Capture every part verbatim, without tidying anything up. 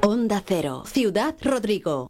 Onda Cero, Ciudad Rodrigo.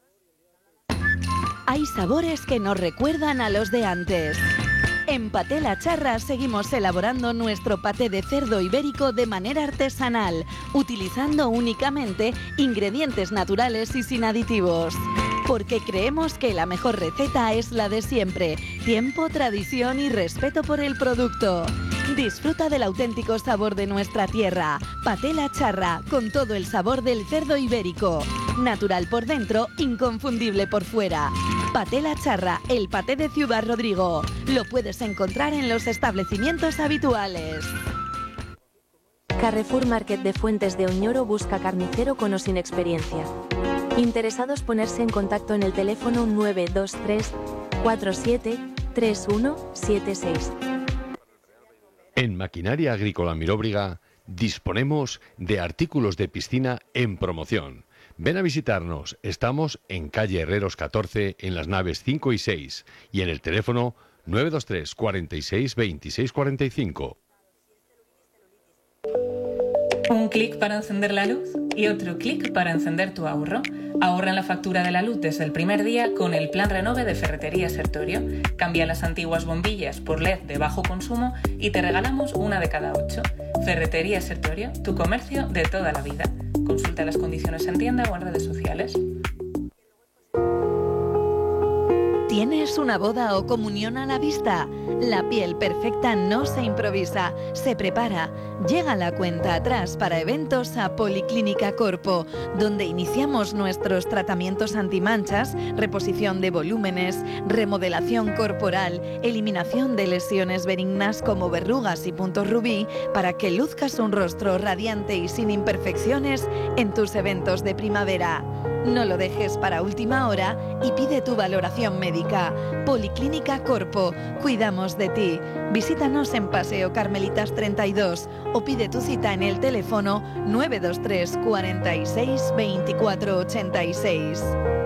Hay sabores que nos recuerdan a los de antes. En Paté La Charra seguimos elaborando nuestro paté de cerdo ibérico de manera artesanal, utilizando únicamente ingredientes naturales y sin aditivos. Porque creemos que la mejor receta es la de siempre: tiempo, tradición y respeto por el producto. Disfruta del auténtico sabor de nuestra tierra. Paté La Charra, con todo el sabor del cerdo ibérico. Natural por dentro, inconfundible por fuera. Paté La Charra, el paté de Ciudad Rodrigo. Lo puedes encontrar en los establecimientos habituales. Carrefour Market de Fuentes de Oñoro busca carnicero con o sin experiencia. Interesados ponerse en contacto en el teléfono nueve dos tres cuatro siete tres uno siete seis. En Maquinaria Agrícola Miróbriga disponemos de artículos de piscina en promoción. Ven a visitarnos. Estamos en calle Herreros catorce, en las naves cinco y seis, y en el teléfono nueve dos tres cuarenta y seis veintiséis cuarenta y cinco. Un clic para encender la luz y otro clic para encender tu ahorro. Ahorra en la factura de la luz desde el primer día con el plan Renove de Ferretería Sertorio. Cambia las antiguas bombillas por L E D de bajo consumo y te regalamos una de cada ocho. Ferretería Sertorio, tu comercio de toda la vida. Consulta las condiciones en tienda o en redes sociales. ¿Tienes una boda o comunión a la vista? La piel perfecta no se improvisa, se prepara. Llega la cuenta atrás para eventos a Policlínica Corpo, donde iniciamos nuestros tratamientos antimanchas, reposición de volúmenes, remodelación corporal, eliminación de lesiones benignas como verrugas y puntos rubí, para que luzcas un rostro radiante y sin imperfecciones en tus eventos de primavera. No lo dejes para última hora y pide tu valoración médica. Policlínica Corpo, cuidamos de ti. Visítanos en Paseo Carmelitas treinta y dos o pide tu cita en el teléfono nueve dos tres cuarenta y seis veinticuatro ochenta y seis.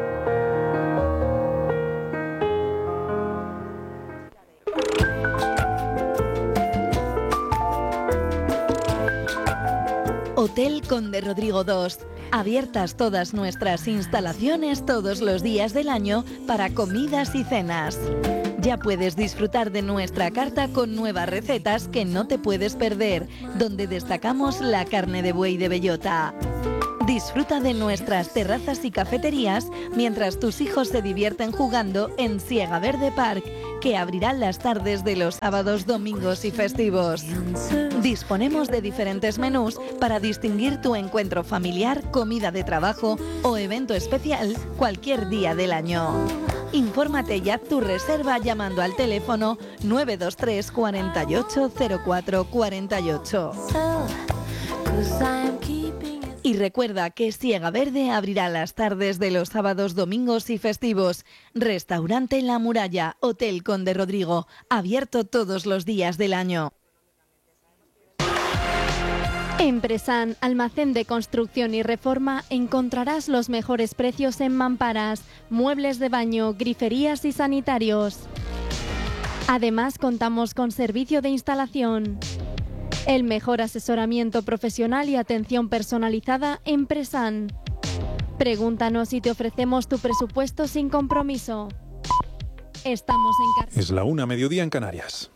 Hotel Conde Rodrigo dos. Abiertas todas nuestras instalaciones todos los días del año para comidas y cenas. Ya puedes disfrutar de nuestra carta con nuevas recetas que no te puedes perder, donde destacamos la carne de buey de bellota. Disfruta de nuestras terrazas y cafeterías mientras tus hijos se divierten jugando en Siega Verde Park, que abrirán las tardes de los sábados, domingos y festivos. Disponemos de diferentes menús para distinguir tu encuentro familiar, comida de trabajo o evento especial cualquier día del año. Infórmate ya tu reserva llamando al teléfono nueve dos tres cuarenta y ocho cero cuatro cuarenta y ocho. Y recuerda que Siega Verde abrirá las tardes de los sábados, domingos y festivos. Restaurante La Muralla, Hotel Conde Rodrigo, abierto todos los días del año. En Presan, almacén de construcción y reforma, encontrarás los mejores precios en mamparas, muebles de baño, griferías y sanitarios. Además, contamos con servicio de instalación. El mejor asesoramiento profesional y atención personalizada en Presan. Pregúntanos y te ofrecemos tu presupuesto sin compromiso. Estamos en Car- Es la una, mediodía en Canarias.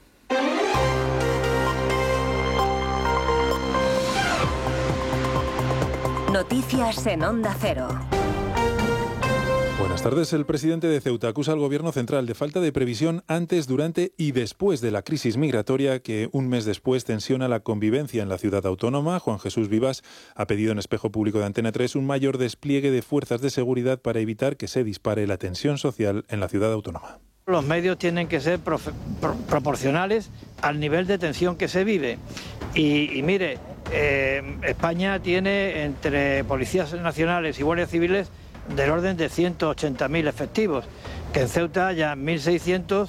Noticias en Onda Cero. Buenas tardes. El presidente de Ceuta acusa al gobierno central de falta de previsión antes, durante y después de la crisis migratoria que un mes después tensiona la convivencia en la ciudad autónoma. Juan Jesús Vivas ha pedido en Espejo Público de Antena tres un mayor despliegue de fuerzas de seguridad para evitar que se dispare la tensión social en la ciudad autónoma. Los medios tienen que ser pro, pro, proporcionales al nivel de tensión que se vive. Y, y mire, eh, España tiene entre policías nacionales y guardias civiles del orden de ciento ochenta mil efectivos, que en Ceuta haya mil seiscientos,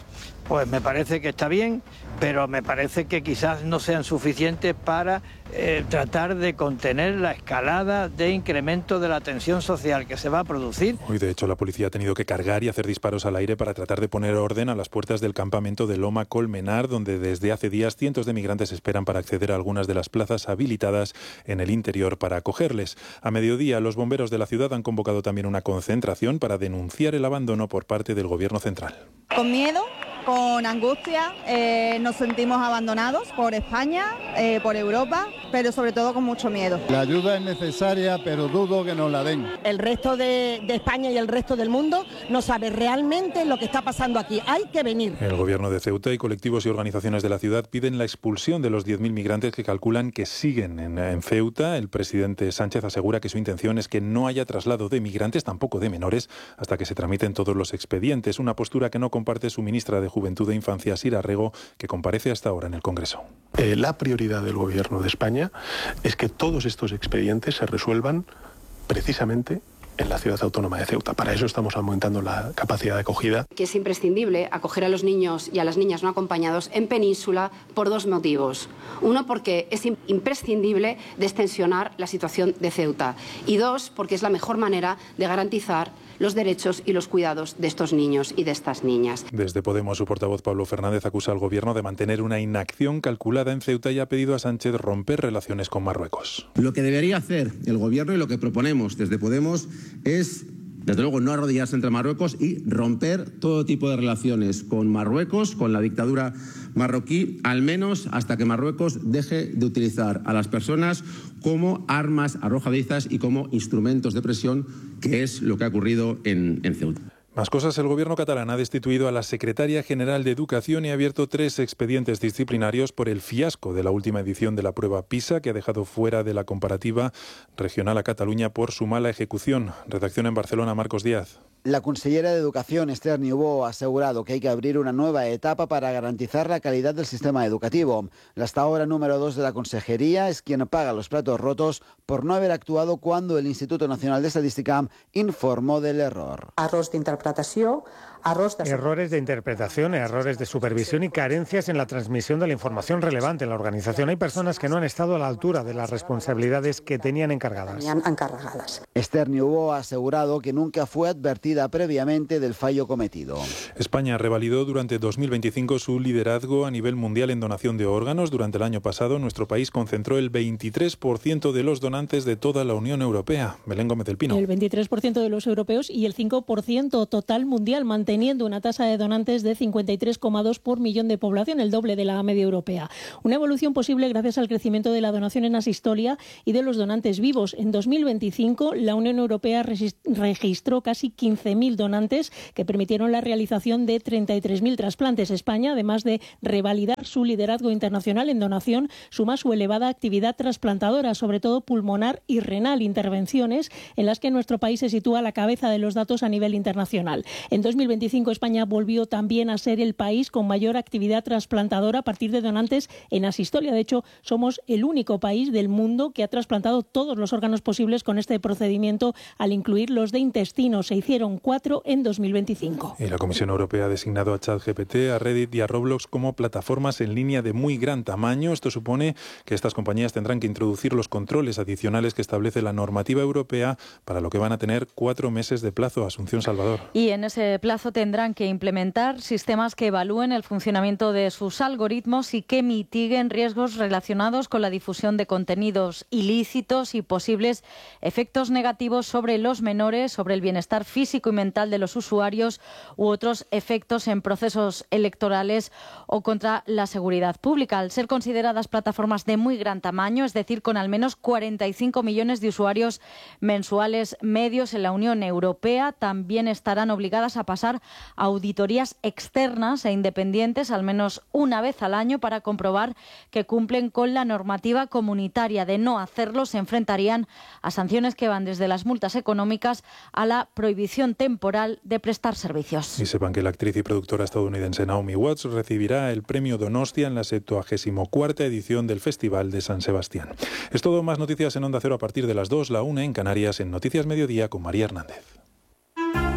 pues me parece que está bien, pero me parece que quizás no sean suficientes para eh, tratar de contener la escalada de incremento de la tensión social que se va a producir. Hoy, de hecho, la policía ha tenido que cargar y hacer disparos al aire para tratar de poner orden a las puertas del campamento de Loma Colmenar, donde desde hace días cientos de migrantes esperan para acceder a algunas de las plazas habilitadas en el interior para acogerles. A mediodía, los bomberos de la ciudad han convocado también una concentración para denunciar el abandono por parte del Gobierno central. Con miedo, con angustia, eh, nos sentimos abandonados por España, eh, por Europa, pero sobre todo con mucho miedo. La ayuda es necesaria, pero dudo que nos la den. El resto de, de España y el resto del mundo no sabe realmente lo que está pasando aquí. Hay que venir. El Gobierno de Ceuta y colectivos y organizaciones de la ciudad piden la expulsión de los diez mil migrantes que calculan que siguen en, en Ceuta. El presidente Sánchez asegura que su intención es que no haya traslado de migrantes, tampoco de menores, hasta que se tramiten todos los expedientes. Una postura que no comparte su ministra de Juventud e Infancia, Sira Rego, que comparece hasta ahora en el Congreso. Eh, la prioridad del Gobierno de España es que todos estos expedientes se resuelvan precisamente en la ciudad autónoma de Ceuta. Para eso estamos aumentando la capacidad de acogida. Que es imprescindible acoger a los niños y a las niñas no acompañados en Península por dos motivos. Uno, porque es imprescindible destensionar la situación de Ceuta. Y dos, porque es la mejor manera de garantizar los derechos y los cuidados de estos niños y de estas niñas. Desde Podemos, su portavoz Pablo Fernández acusa al Gobierno de mantener una inacción calculada en Ceuta y ha pedido a Sánchez romper relaciones con Marruecos. Lo que debería hacer el Gobierno y lo que proponemos desde Podemos es, desde luego, no arrodillarse entre Marruecos y romper todo tipo de relaciones con Marruecos, con la dictadura marroquí, al menos hasta que Marruecos deje de utilizar a las personas como armas arrojadizas y como instrumentos de presión, que es lo que ha ocurrido en, en Ceuta. Más cosas, el Gobierno catalán ha destituido a la secretaria general de Educación y ha abierto tres expedientes disciplinarios por el fiasco de la última edición de la prueba PISA, que ha dejado fuera de la comparativa regional a Cataluña por su mala ejecución. Redacción en Barcelona, Marcos Díaz. La consellera de Educación, Esther Niubó, ha asegurado que hay que abrir una nueva etapa para garantizar la calidad del sistema educativo. La hasta ahora número dos de la Consejería es quien paga los platos rotos por no haber actuado cuando el Instituto Nacional de Estadística informó del error. Errors d'interpretació, errors de... Errores de interpretación, errores de supervisión y carencias en la transmisión de la información relevante en la organización. Hay personas que no han estado a la altura de las responsabilidades que tenían encargadas. encargadas. Esther Niubó ha asegurado que nunca fue advertida previamente del fallo cometido. España revalidó durante dos mil veinticinco su liderazgo a nivel mundial en donación de órganos. Durante el año pasado, nuestro país concentró el veintitrés por ciento de los donantes de toda la Unión Europea. Belén Gómez del Pino. El veintitrés por ciento de los europeos y el cinco por ciento total mundial, manteniendo una tasa de donantes de cincuenta y tres coma dos por millón de población, el doble de la media europea. Una evolución posible gracias al crecimiento de la donación en asistolia y de los donantes vivos. En dos mil veinticinco, la Unión Europea registró casi quince mil donantes que permitieron la realización de treinta y tres mil trasplantes. España, además de revalidar su liderazgo internacional en donación, suma su elevada actividad trasplantadora, sobre todo pulmonar y renal, intervenciones en las que nuestro país se sitúa a la cabeza de los datos a nivel internacional. En dos mil veinticinco, España volvió también a ser el país con mayor actividad trasplantadora a partir de donantes en asistolia. De hecho, somos el único país del mundo que ha trasplantado todos los órganos posibles con este procedimiento, al incluir los de intestino. Se hicieron cuatro en dos mil veinticinco. Y la Comisión Europea ha designado a ChatGPT, a Reddit y a Roblox como plataformas en línea de muy gran tamaño. Esto supone que estas compañías tendrán que introducir los controles adicionales que establece la normativa europea, para lo que van a tener cuatro meses de plazo. Asunción Salvador. Y en ese plazo tendrán que implementar sistemas que evalúen el funcionamiento de sus algoritmos y que mitiguen riesgos relacionados con la difusión de contenidos ilícitos y posibles efectos negativos sobre los menores, sobre el bienestar físico y mental de los usuarios u otros efectos en procesos electorales o contra la seguridad pública. Al ser consideradas plataformas de muy gran tamaño, es decir, con al menos cuarenta y cinco millones de usuarios mensuales medios en la Unión Europea, también estarán obligadas a pasar a auditorías externas e independientes al menos una vez al año para comprobar que cumplen con la normativa comunitaria. De no hacerlo, se enfrentarían a sanciones que van desde las multas económicas a la prohibición temporal de prestar servicios. Y sepan que la actriz y productora estadounidense Naomi Watts recibirá el premio Donostia en la septuagésima cuarta edición del Festival de San Sebastián. Es todo. Más noticias en Onda Cero a partir de las dos, la una en Canarias, en Noticias Mediodía con María Hernández.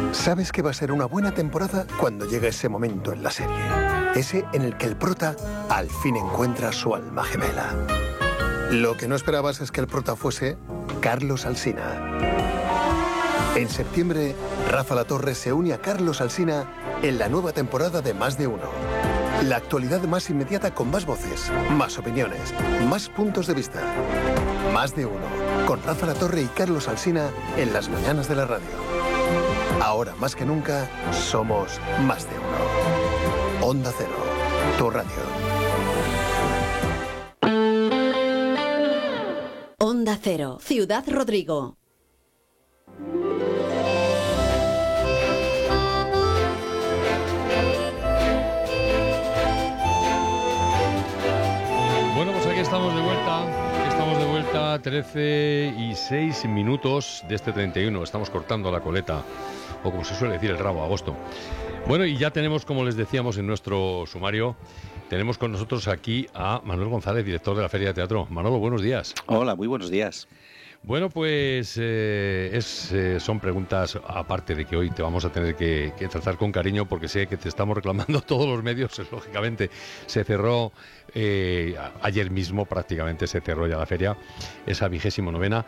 Sabes que va a ser una buena temporada cuando llega ese momento en la serie. Ese en el que el prota al fin encuentra su alma gemela. Lo que no esperabas es que el prota fuese Carlos Alsina. En septiembre, Rafa Latorre se une a Carlos Alsina en la nueva temporada de Más de Uno. La actualidad más inmediata con más voces, más opiniones, más puntos de vista. Más de Uno, con Rafa Latorre y Carlos Alsina en las mañanas de la radio. Ahora más que nunca, somos Más de Uno. Onda Cero, tu radio. Onda Cero, Ciudad Rodrigo. Bueno, pues aquí estamos de vuelta, aquí estamos de vuelta, trece y seis minutos de este treinta y uno, estamos cortando la coleta, o como se suele decir, el rabo, agosto. Bueno, y ya tenemos, como les decíamos en nuestro sumario, tenemos con nosotros aquí a Manuel González, director de la Feria de Teatro. Manolo, buenos días. Hola, muy buenos días. Bueno, pues eh, es, eh, son preguntas, aparte de que hoy te vamos a tener que, que tratar con cariño, porque sé que te estamos reclamando todos los medios, lógicamente. Se cerró eh, ayer mismo, prácticamente se cerró ya la feria, esa vigésimo novena.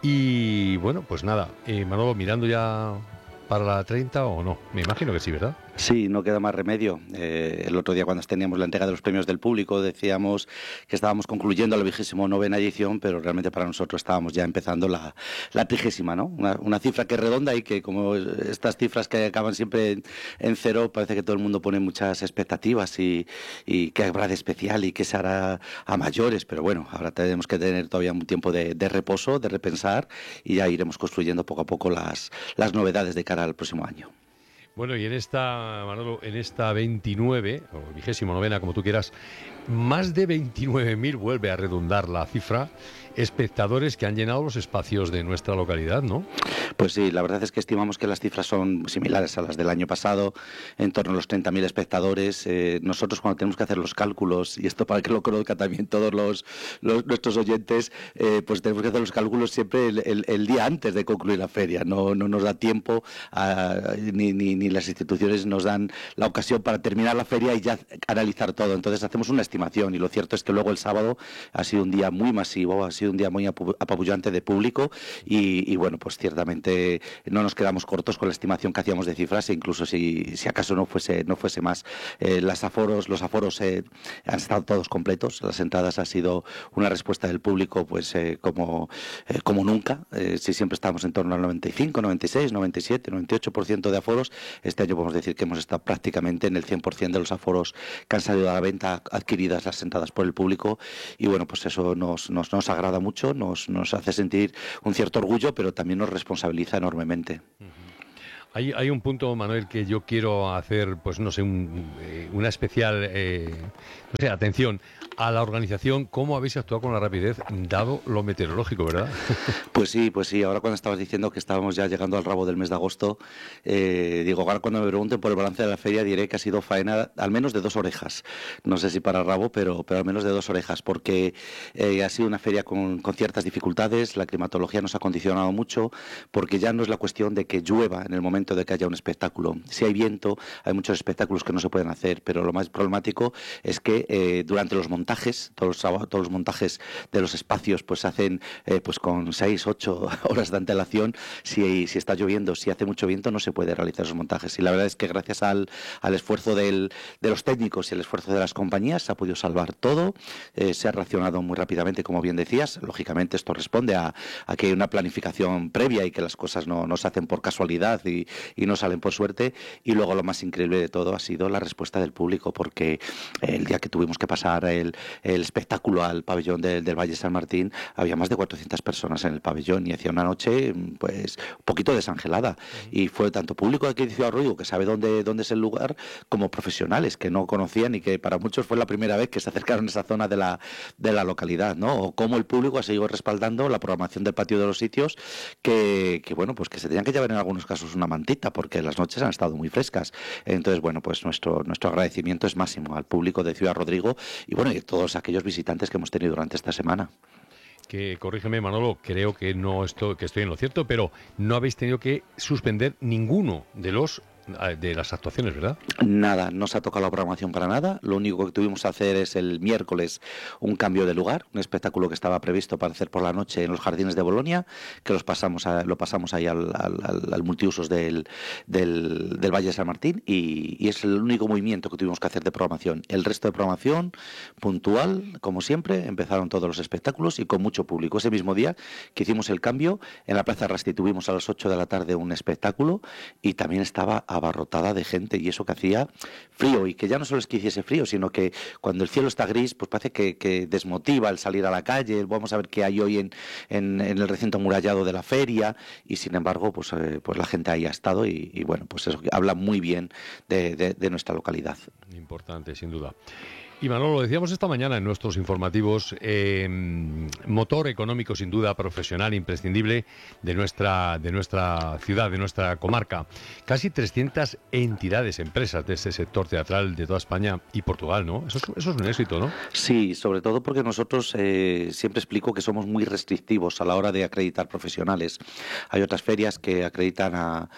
Y bueno, pues nada, eh, Manolo, mirando ya para la treinta o no, me imagino que sí, ¿verdad? Sí, no queda más remedio. Eh, el otro día, cuando teníamos la entrega de los premios del público, decíamos que estábamos concluyendo la vigésimo novena edición, pero realmente para nosotros estábamos ya empezando la, la trigésima, ¿no? Una, una cifra que es redonda y que, como estas cifras que acaban siempre en, en cero, parece que todo el mundo pone muchas expectativas y, y que habrá de especial y que se hará a mayores, pero bueno, ahora tenemos que tener todavía un tiempo de, de reposo, de repensar, y ya iremos construyendo poco a poco las, las novedades de cara al próximo año. Bueno, y en esta, Manolo, en esta veintinueve, o vigésimo novena, como tú quieras, más de veintinueve mil, vuelve a redundar la cifra, espectadores que han llenado los espacios de nuestra localidad, ¿no? Pues sí, la verdad es que estimamos que las cifras son similares a las del año pasado, en torno a los treinta mil espectadores. Eh, nosotros, cuando tenemos que hacer los cálculos, y esto para que lo conozcan también todos los, los nuestros oyentes, eh, pues tenemos que hacer los cálculos siempre el, el, el día antes de concluir la feria. No, no nos da tiempo, a, ni, ni, ni las instituciones nos dan la ocasión para terminar la feria y ya analizar todo. Entonces hacemos una estimación, y lo cierto es que luego el sábado ha sido un día muy masivo, ha sido un día muy apabullante de público, y, y bueno, pues ciertamente no nos quedamos cortos con la estimación que hacíamos de cifras, e incluso si, si acaso no fuese no fuese más. Eh, las aforos, los aforos eh, han estado todos completos, las entradas ha sido una respuesta del público pues eh, como, eh, como nunca. Eh, si siempre estamos en torno al noventa y cinco, noventa y seis, noventa y siete, noventa y ocho por ciento de aforos, este año podemos decir que hemos estado prácticamente en el cien por ciento de los aforos que han salido a la venta, adquiridas las entradas por el público, y bueno, pues eso nos, nos, nos agrada mucho, nos, nos hace sentir un cierto orgullo, pero también nos responsabiliza enormemente. Uh-huh. Hay, hay un punto, Manuel, que yo quiero hacer, pues no sé, un, eh, una especial, eh, no sé, atención a la organización. ¿Cómo habéis actuado con la rapidez, dado lo meteorológico, verdad? Pues sí, pues sí. Ahora, cuando estabas diciendo que estábamos ya llegando al rabo del mes de agosto, eh, digo, ahora cuando me pregunten por el balance de la feria, diré que ha sido faena al menos de dos orejas. No sé si para rabo, pero, pero al menos de dos orejas, porque eh, ha sido una feria con, con ciertas dificultades. La climatología nos ha condicionado mucho, porque ya no es la cuestión de que llueva en el momento de que haya un espectáculo. Si hay viento, hay muchos espectáculos que no se pueden hacer, pero lo más problemático es que eh, durante los montajes, todos los, todos los montajes de los espacios pues se hacen eh, pues con seis, ocho horas de antelación. Si, si está lloviendo, si hace mucho viento, no se puede realizar esos montajes. Y la verdad es que gracias al, al esfuerzo del, de los técnicos y el esfuerzo de las compañías se ha podido salvar todo. Eh, se ha reaccionado muy rápidamente, como bien decías. Lógicamente esto responde a, a que hay una planificación previa y que las cosas no, no se hacen por casualidad y, y no salen por suerte. Y luego lo más increíble de todo ha sido la respuesta del público, porque el día que tuvimos que pasar el, el espectáculo al pabellón del, del Valle San Martín, había más de cuatrocientas personas en el pabellón, y hacía una noche pues un poquito desangelada. Y fue tanto público de aquí de Ciudad Rodrigo, que sabe dónde, dónde es el lugar, como profesionales que no conocían y que para muchos fue la primera vez que se acercaron a esa zona de la, de la localidad, ¿no? O cómo el público ha seguido respaldando la programación del patio de los sitios, que, que bueno, pues que se tenían que llevar en algunos casos una mantita, porque las noches han estado muy frescas. Entonces, bueno, pues nuestro, nuestro agradecimiento es máximo al público de Ciudad Rodrigo y bueno, y a todos aquellos visitantes que hemos tenido durante esta semana. que, corrígeme Manolo, creo que no estoy, que estoy en lo cierto, pero no habéis tenido que suspender ninguno de los de las actuaciones, ¿verdad? Nada, no se ha tocado la programación para nada. Lo único que tuvimos que hacer es el miércoles un cambio de lugar, un espectáculo que estaba previsto para hacer por la noche en los Jardines de Bolonia, que los pasamos a, lo pasamos ahí al, al, al multiusos del, del, del Valle de San Martín y, y es el único movimiento que tuvimos que hacer de programación. El resto de programación puntual, como siempre, empezaron todos los espectáculos y con mucho público. Ese mismo día que hicimos el cambio, en la Plaza Rasti tuvimos a las ocho de la tarde un espectáculo y también estaba abarrotada de gente, y eso que hacía frío, y que ya no solo es que hiciese frío, sino que cuando el cielo está gris, pues parece que, que desmotiva el salir a la calle. Vamos a ver qué hay hoy en, en, en el recinto amurallado de la feria, y sin embargo pues, eh, pues la gente ahí ha estado y, y bueno, pues eso habla muy bien de, de, de nuestra localidad. Importante, sin duda. Y Manolo, lo decíamos esta mañana en nuestros informativos, eh, motor económico sin duda profesional imprescindible de nuestra, de nuestra ciudad, de nuestra comarca. Casi trescientas entidades, empresas de este sector teatral de toda España y Portugal, ¿no? Eso es, eso es un éxito, ¿no? Sí, sobre todo porque nosotros eh, siempre explico que somos muy restrictivos a la hora de acreditar profesionales. Hay otras ferias que acreditan a,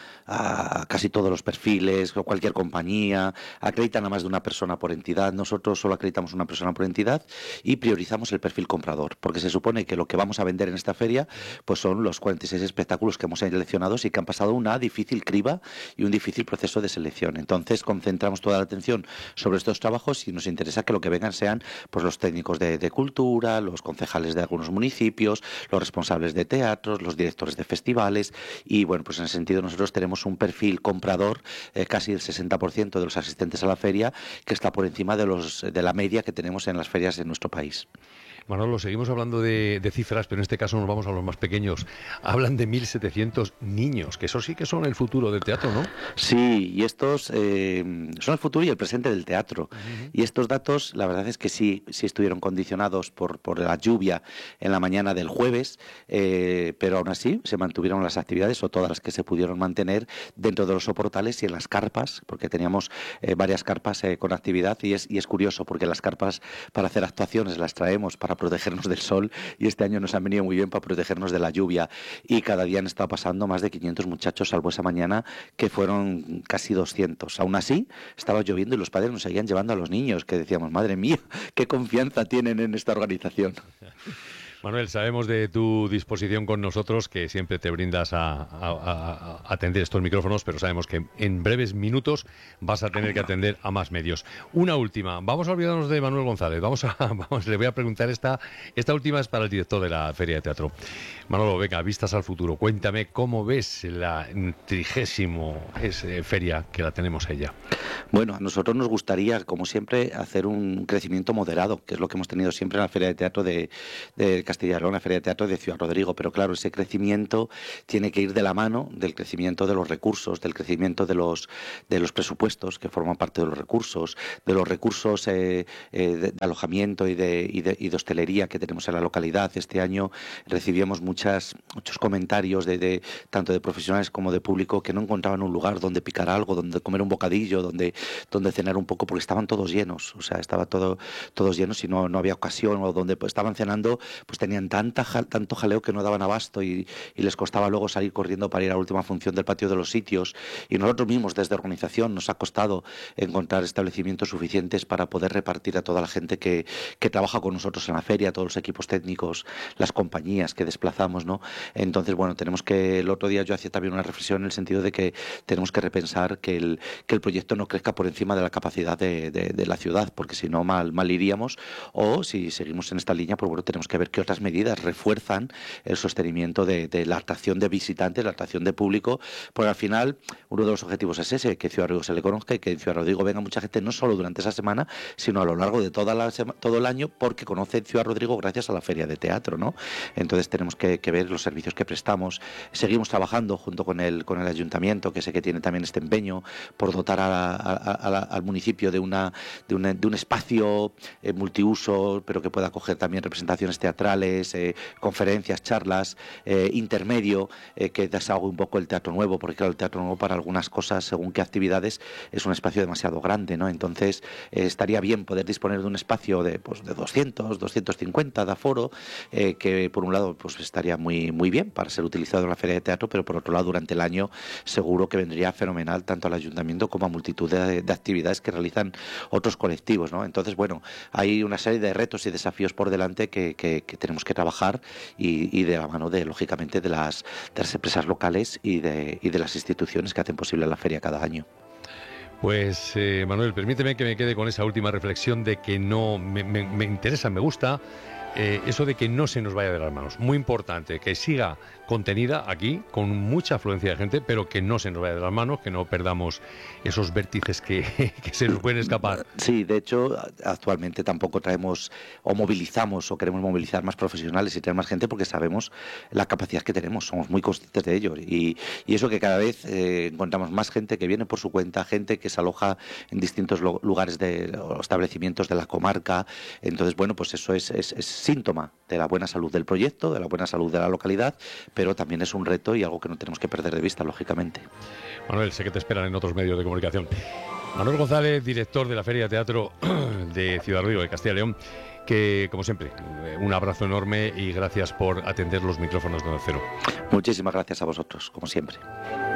a casi todos los perfiles, o cualquier compañía, acreditan a más de una persona por entidad. Nosotros solo acreditamos una persona por entidad y priorizamos el perfil comprador, porque se supone que lo que vamos a vender en esta feria pues son los cuarenta y seis espectáculos que hemos seleccionado y que han pasado una difícil criba y un difícil proceso de selección. Entonces concentramos toda la atención sobre estos trabajos y nos interesa que lo que vengan sean pues los técnicos de, de cultura, los concejales de algunos municipios, los responsables de teatros, los directores de festivales, y bueno, pues en ese sentido nosotros tenemos un perfil comprador, eh, casi el sesenta por ciento de los asistentes a la feria, que está por encima de los de la media que tenemos en las ferias de nuestro país. Manolo, seguimos hablando de, de cifras, pero en este caso nos vamos a los más pequeños. Hablan de mil setecientos niños, que eso sí que son el futuro del teatro, ¿no? Sí, y estos eh, son el futuro y el presente del teatro. Uh-huh. Y estos datos, la verdad es que sí, sí estuvieron condicionados por, por la lluvia en la mañana del jueves, eh, pero aún así se mantuvieron las actividades, o todas las que se pudieron mantener, dentro de los soportales y en las carpas, porque teníamos eh, varias carpas eh, con actividad, y es, y es curioso, porque las carpas para hacer actuaciones las traemos para protegernos del sol, y este año nos han venido muy bien para protegernos de la lluvia, y cada día han estado pasando más de quinientos muchachos, salvo esa mañana que fueron casi doscientos. Aún así estaba lloviendo y los padres nos seguían llevando a los niños, que decíamos, madre mía, qué confianza tienen en esta organización. Manuel, sabemos de tu disposición con nosotros, que siempre te brindas a, a, a atender estos micrófonos, pero sabemos que en breves minutos vas a tener que atender a más medios. Una última, vamos a olvidarnos de Manuel González, vamos a, vamos, le voy a preguntar, esta, esta última es para el director de la Feria de Teatro. Manolo, venga, vistas al futuro, cuéntame cómo ves la trigésimo feria que la tenemos ella. Bueno, a nosotros nos gustaría, como siempre, hacer un crecimiento moderado, que es lo que hemos tenido siempre en la Feria de Teatro de, de Castilla y León, la Feria de Teatro de Ciudad Rodrigo, pero claro, ese crecimiento tiene que ir de la mano del crecimiento de los recursos, del crecimiento de los de los presupuestos que forman parte de los recursos, de los recursos eh, eh, de alojamiento y de, y, de, y de hostelería que tenemos en la localidad. Este año recibíamos muchas, muchos comentarios de, de tanto de profesionales como de público que no encontraban un lugar donde picar algo, donde comer un bocadillo, donde, donde cenar un poco, porque estaban todos llenos, o sea, estaba todo todos llenos y no, no había ocasión, o donde pues, estaban cenando, pues tenían tanta, tanto jaleo que no daban abasto y, y les costaba luego salir corriendo para ir a la última función del patio de los sitios. Y nosotros mismos desde organización nos ha costado encontrar establecimientos suficientes para poder repartir a toda la gente que, que trabaja con nosotros en la feria, todos los equipos técnicos, las compañías que desplazamos, ¿no? Entonces, bueno, tenemos que, el otro día yo hacía también una reflexión en el sentido de que tenemos que repensar que el, que el proyecto no crezca por encima de la capacidad de, de, de la ciudad, porque si no mal, mal iríamos, o si seguimos en esta línea, pues bueno, tenemos que ver qué otras medidas refuerzan el sostenimiento de, de la atracción de visitantes, la atracción de público, porque al final uno de los objetivos es ese, que Ciudad Rodrigo se le conozca y que en Ciudad Rodrigo venga mucha gente, no solo durante esa semana, sino a lo largo de toda la sema, todo el año, porque conoce Ciudad Rodrigo gracias a la Feria de Teatro, ¿no? Entonces tenemos que, que ver los servicios que prestamos. Seguimos trabajando junto con el, con el Ayuntamiento, que sé que tiene también este empeño, por dotar a la, a, a la, al municipio de, una, de, una, de un espacio eh, multiuso, pero que pueda acoger también representaciones teatrales musicales, eh, conferencias, charlas, eh, intermedio, eh, que desahogue un poco el teatro nuevo, porque claro, el teatro nuevo para algunas cosas, según qué actividades, es un espacio demasiado grande, ¿no? Entonces eh, estaría bien poder disponer de un espacio de, pues, de doscientos, doscientos cincuenta de aforo, eh, que por un lado pues estaría muy, muy bien para ser utilizado en la feria de teatro, pero por otro lado durante el año seguro que vendría fenomenal tanto al ayuntamiento como a multitud de, de actividades que realizan otros colectivos, ¿no? Entonces, bueno, hay una serie de retos y desafíos por delante que, que, que tenemos que trabajar y, y de la mano de, lógicamente, de las, de las empresas locales y de, y de las instituciones que hacen posible la feria cada año. Pues eh, Manuel, permíteme que me quede con esa última reflexión de que no me, me, me interesa, me gusta eh, eso de que no se nos vaya de las manos. Muy importante, que siga contenida aquí, con mucha afluencia de gente, pero que no se nos vaya de las manos, que no perdamos esos vértices que, que se nos pueden escapar. Sí, de hecho, actualmente tampoco traemos o movilizamos o queremos movilizar más profesionales y tener más gente porque sabemos la capacidad que tenemos, somos muy conscientes de ello. Y, y eso que cada vez eh, encontramos más gente que viene por su cuenta, gente que se aloja en distintos lo, lugares de o establecimientos de la comarca. Entonces, bueno, pues eso es, es, es síntoma de la buena salud del proyecto, de la buena salud de la localidad, pero también es un reto y algo que no tenemos que perder de vista, lógicamente. Manuel, sé que te esperan en otros medios de comunicación. Manuel González, director de la Feria de Teatro de Ciudad Rodrigo, de Castilla y León, que, como siempre, un abrazo enorme y gracias por atender los micrófonos de Onda Cero. Muchísimas gracias a vosotros, como siempre.